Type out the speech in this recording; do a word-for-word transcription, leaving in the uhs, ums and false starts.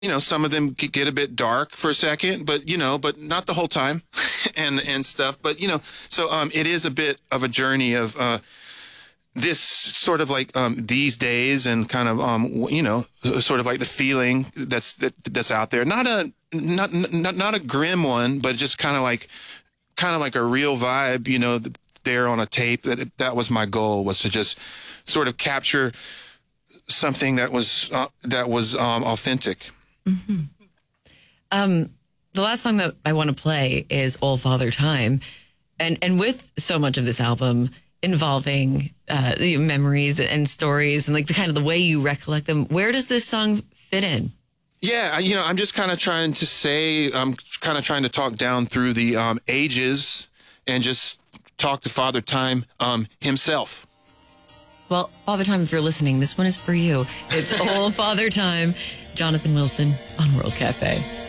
you know, some of them get a bit dark for a second, but, you know, but not the whole time and, and stuff. But, you know, so um, it is a bit of a journey of uh, this sort of like um, these days and kind of, um, you know, sort of like the feeling that's that, that's out there. Not a not not not a grim one, but just kind of like kind of like a real vibe, you know, there on a tape. That that was my goal, was to just sort of capture something that was uh, that was um, authentic. Mm-hmm. Um, the last song that I want to play is "All Father Time," and and with so much of this album involving uh, the memories and stories and like the kind of the way you recollect them, where does this song fit in? Yeah, you know, I'm just kind of trying to say, I'm kind of trying to talk down through the um, ages and just talk to Father Time um, himself. Well, Father Time, if you're listening, this one is for you. It's All Father Time. Jonathan Wilson on World Cafe.